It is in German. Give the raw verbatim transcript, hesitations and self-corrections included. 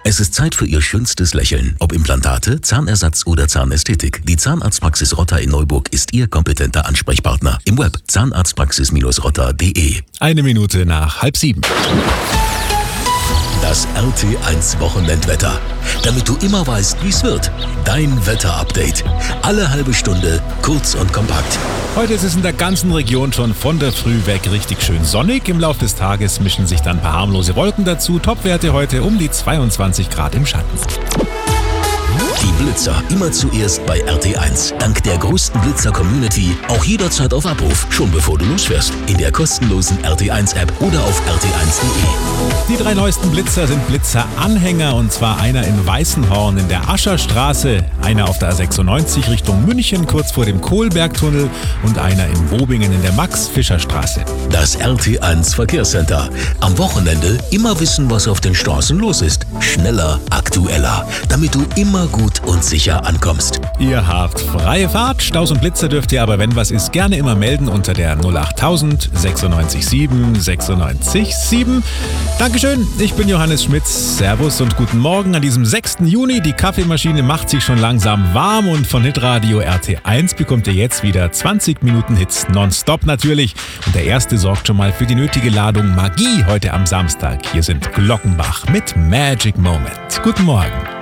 Es ist Zeit für Ihr schönstes Lächeln. Ob Implantate, Zahnersatz oder Zahnästhetik. Die Zahnarztpraxis Rotter in Neuburg ist Ihr kompetenter Ansprechpartner. Im Web zahnarztpraxis rotter punkt de. Eine Minute nach halb sieben. Das R T eins Wochenendwetter. Damit du immer weißt, wie es wird. Dein Wetterupdate. Alle halbe Stunde, kurz und kompakt. Heute ist es in der ganzen Region schon von der Früh weg richtig schön sonnig. Im Laufe des Tages mischen sich dann ein paar harmlose Wolken dazu. Topwerte heute um die zweiundzwanzig Grad im Schatten. Die Blitzer immer zuerst bei R T eins. Dank der größten Blitzer-Community auch jederzeit auf Abruf, schon bevor du losfährst. In der kostenlosen R T eins App oder auf r t eins punkt de. Die drei neuesten Blitzer sind Blitzer-Anhänger, und zwar einer in Weißenhorn in der Ascherstraße, einer auf der A sechsundneunzig Richtung München kurz vor dem Kohlbergtunnel und einer in Wobingen in der Max-Fischer-Straße. Das R T eins Verkehrscenter. Am Wochenende immer wissen, was auf den Straßen los ist. Schneller, aktueller, damit du immer gut und sicher ankommst. Ihr habt freie Fahrt. Staus und Blitzer dürft ihr aber, wenn was ist, gerne immer melden unter der null achttausend sechsundneunzig sieben sechsundneunzig sieben. Dankeschön, ich bin Johannes Schmitz. Servus und guten Morgen an diesem sechsten Juni. Die Kaffeemaschine macht sich schon langsam warm und von Hitradio R T eins bekommt ihr jetzt wieder zwanzig Minuten Hits nonstop natürlich. Und der erste sorgt schon mal für die nötige Ladung Magie heute am Samstag. Hier sind Glockenbach mit Magic Moment. Guten Morgen.